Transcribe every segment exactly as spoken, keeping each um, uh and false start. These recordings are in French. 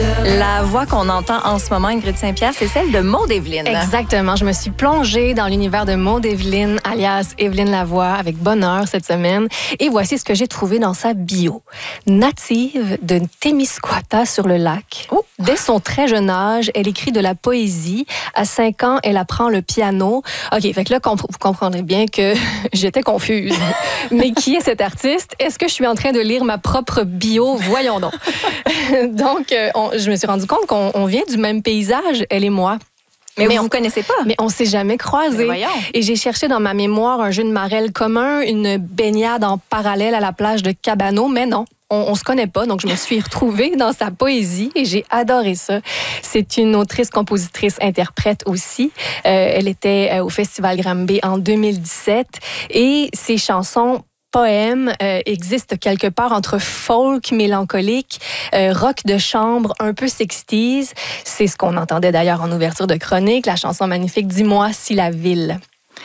La voix qu'on entend en ce moment, Ingrid Saint-Pierre, c'est celle de Maud Evelyne. Exactement. Je me suis plongée dans l'univers de Maud Evelyne, alias Evelyne Lavoie, avec bonheur cette semaine. Et voici ce que j'ai trouvé dans sa bio. Native de Témiscouata sur le lac. Oh. Dès son très jeune âge, elle écrit de la poésie. À cinq ans, elle apprend le piano. OK, fait que là, vous comprendrez bien que j'étais confuse. Mais qui est cet artiste? Est-ce que je suis en train de lire ma propre bio? Voyons donc. Donc, on, je me suis rendu compte qu'on on vient du même paysage, elle et moi. Mais, mais on ne connaissait pas. Mais on s'est jamais croisés. Et j'ai cherché dans ma mémoire un jeu de marelle commun, une baignade en parallèle à la plage de Cabano, mais non. On, on se connaît pas, donc je me suis retrouvée dans sa poésie et j'ai adoré ça. C'est une autrice, compositrice, interprète aussi. Euh, elle était au Festival Granby en deux mille dix-sept et ses chansons poème euh, existe quelque part entre folk mélancolique, euh, rock de chambre, un peu sixties. C'est ce qu'on entendait d'ailleurs en ouverture de chronique, la chanson magnifique « Dis-moi si la ville ».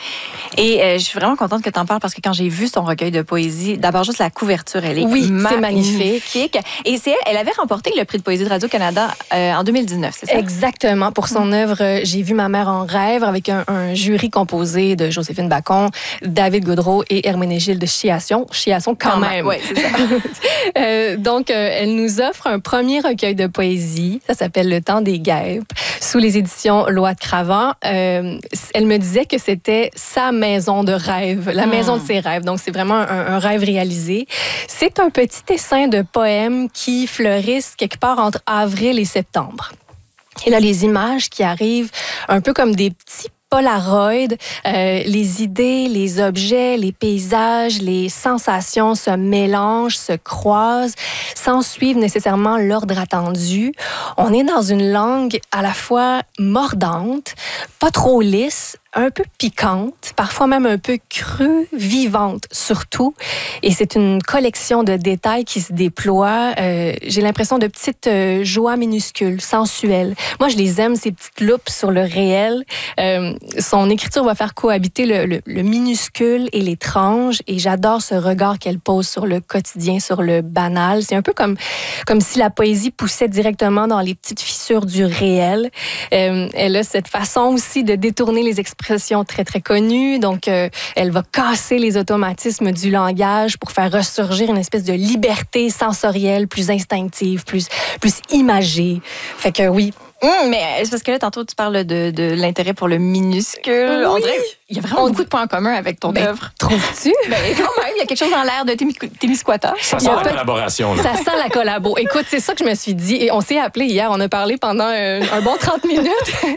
Et euh, je suis vraiment contente que tu en parles parce que quand j'ai vu son recueil de poésie, d'abord juste la couverture, elle est oui, magnifique. C'est magnifique. Et c'est elle, elle avait remporté le prix de poésie de Radio-Canada euh, en deux mille dix-neuf, c'est ça? Exactement. Pour son mmh. œuvre « J'ai vu ma mère en rêve » avec un, un jury composé de Joséphine Bacon, David Gaudreault et Herménégilde Chiasson. Chiasson quand, quand même. même. Oui, c'est ça. euh, donc, euh, elle nous offre un premier recueil de poésie. Ça s'appelle « Le temps des guêpes » sous les éditions Loi de Cravant. Euh, elle me disait que c'était sa maison de rêve, la mmh. maison de ses rêves. Donc, c'est vraiment un, un rêve réalisé. C'est un petit essaim de poèmes qui fleurissent quelque part entre avril et septembre. Et là, les images qui arrivent un peu comme des petits Polaroid, euh, les idées, les objets, les paysages, les sensations se mélangent, se croisent, sans suivre nécessairement l'ordre attendu. On est dans une langue à la fois mordante, pas trop lisse, un peu piquante, parfois même un peu crue, vivante surtout. Et c'est une collection de détails qui se déploient. Euh, j'ai l'impression de petites euh, joies minuscules, sensuelles. Moi, je les aime, ces petites loupes sur le réel. Euh, son écriture va faire cohabiter le, le, le minuscule et l'étrange. Et j'adore ce regard qu'elle pose sur le quotidien, sur le banal. C'est un peu comme, comme si la poésie poussait directement dans les petites fissures du réel. Euh, elle a cette façon aussi de détourner les expressions très, très connue. Donc, euh, elle va casser les automatismes du langage pour faire ressurgir une espèce de liberté sensorielle plus instinctive, plus, plus imagée. Fait que oui. Mmh, mais c'est parce que là, tantôt, tu parles de, de l'intérêt pour le minuscule. Oui. On dirait qu'il y a vraiment On beaucoup dit... de points en commun avec ton ben, œuvre. Trouves-tu? Ben, quand même, il y a quelque chose dans l'air de Témiscouata. Ça sent la pas... collaboration. Là. Ça sent la collabo. Écoute, c'est ça que je me suis dit. Et on s'est appelé hier. On a parlé pendant un, un bon trente minutes.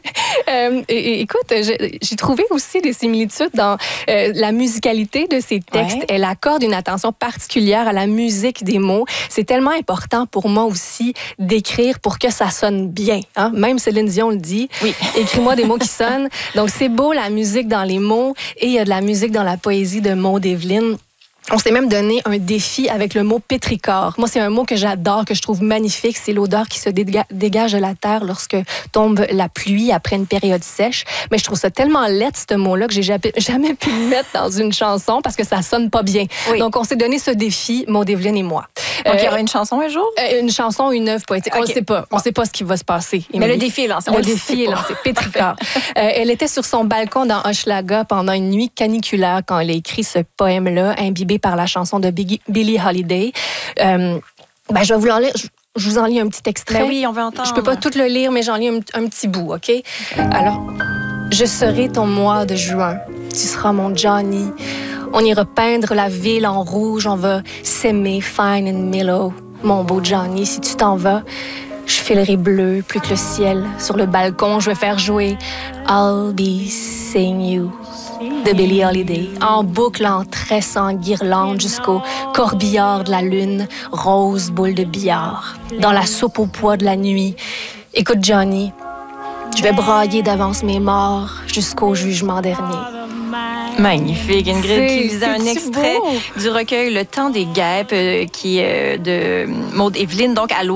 euh, et, et, écoute, j'ai, j'ai trouvé aussi des similitudes dans euh, la musicalité de ses textes. Ouais. Elle accorde une attention particulière à la musique des mots. C'est tellement important pour moi aussi d'écrire pour que ça sonne bien. Hein? Même Céline Dion le dit. Oui. Écris-moi des mots qui sonnent. Donc, c'est beau, la musique dans les mots. Et il y a de la musique dans la poésie de Maud Evelyne. On s'est même donné un défi avec le mot pétrichor. Moi, c'est un mot que j'adore, que je trouve magnifique. C'est l'odeur qui se déga- dégage de la terre lorsque tombe la pluie après une période sèche. Mais je trouve ça tellement laid, ce mot-là, que j'ai jamais, jamais pu le mettre dans une chanson parce que ça sonne pas bien. Oui. Donc, on s'est donné ce défi, Maud Evelyne et moi. Donc, euh, il y aura une chanson un jour? Euh, une chanson ou une œuvre poétique. Okay. On ne sait pas. On ne sait pas ce qui va se passer. Mais le défi est lancé. Le, le défi est lancé. Pétrichor. euh, elle était sur son balcon dans Hochelaga pendant une nuit caniculaire quand elle a écrit ce poème-là, imbibé par la chanson de Billie Holiday. Euh, ben, je vais vous en lire. Je, je vous en lis un petit extrait. Ben oui, on veut entendre. Je peux pas tout le lire, mais j'en lis un, un petit bout, OK? okay? Alors, je serai ton mois de juin. Tu seras mon Johnny. On ira peindre la ville en rouge. On va s'aimer fine and mellow. Mon beau Johnny, si tu t'en vas, je filerai bleu plus que le ciel. Sur le balcon, je vais faire jouer I'll be seeing you de Billie Holiday, en boucle, en tressant guirlande jusqu'au corbillard de la lune, rose boule de billard, dans la soupe au pois de la nuit. Écoute, Johnny, je vais brailler d'avance mes morts jusqu'au jugement dernier. Magnifique, Ingrid, qui lisait un extrait beau. Du recueil Le temps des guêpes, euh, qui est euh, de Maud Evelyne, donc à